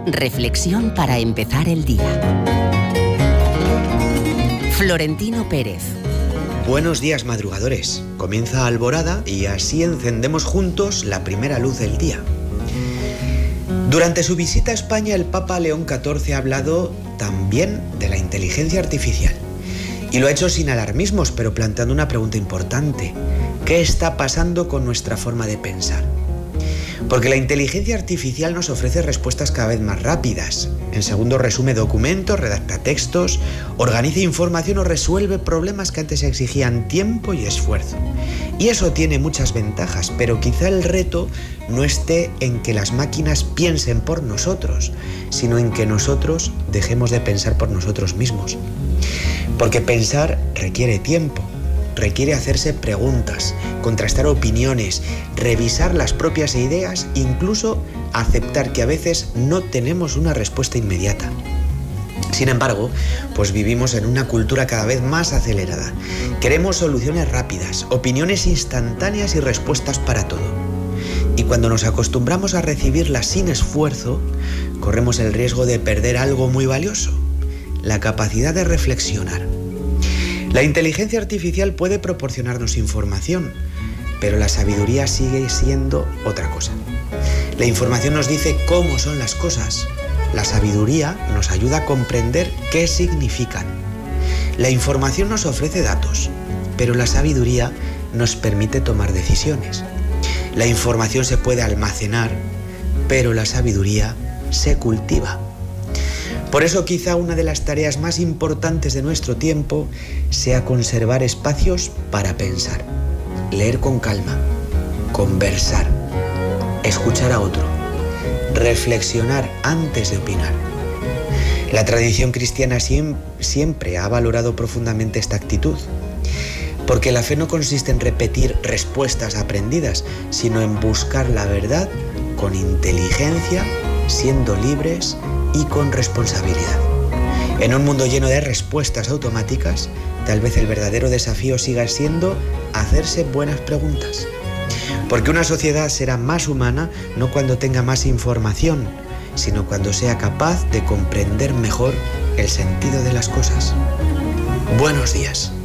Reflexión para empezar el día. Florentino Pérez. Buenos días, madrugadores. Comienza Alborada y así encendemos juntos la primera luz del día. Durante su visita a España, el Papa León XIV ha hablado también de la inteligencia artificial. Y lo ha hecho sin alarmismos, pero planteando una pregunta importante. ¿Qué está pasando con nuestra forma de pensar? Porque la inteligencia artificial nos ofrece respuestas cada vez más rápidas. En segundos resume documentos, redacta textos, organiza información o resuelve problemas que antes exigían tiempo y esfuerzo. Y eso tiene muchas ventajas, pero quizá el reto no esté en que las máquinas piensen por nosotros, sino en que nosotros dejemos de pensar por nosotros mismos. Porque pensar requiere tiempo. Requiere hacerse preguntas, contrastar opiniones, revisar las propias ideas, incluso aceptar que a veces no tenemos una respuesta inmediata. Sin embargo, pues vivimos en una cultura cada vez más acelerada. Queremos soluciones rápidas, opiniones instantáneas y respuestas para todo. Y cuando nos acostumbramos a recibirlas sin esfuerzo, corremos el riesgo de perder algo muy valioso: la capacidad de reflexionar. La inteligencia artificial puede proporcionarnos información, pero la sabiduría sigue siendo otra cosa. La información nos dice cómo son las cosas. La sabiduría nos ayuda a comprender qué significan. La información nos ofrece datos, pero la sabiduría nos permite tomar decisiones. La información se puede almacenar, pero la sabiduría se cultiva. Por eso quizá una de las tareas más importantes de nuestro tiempo sea conservar espacios para pensar, leer con calma, conversar, escuchar a otro, reflexionar antes de opinar. La tradición cristiana siempre ha valorado profundamente esta actitud, porque la fe no consiste en repetir respuestas aprendidas, sino en buscar la verdad con inteligencia, siendo libres y con responsabilidad. En un mundo lleno de respuestas automáticas, tal vez el verdadero desafío siga siendo hacerse buenas preguntas. Porque una sociedad será más humana no cuando tenga más información, sino cuando sea capaz de comprender mejor el sentido de las cosas. Buenos días.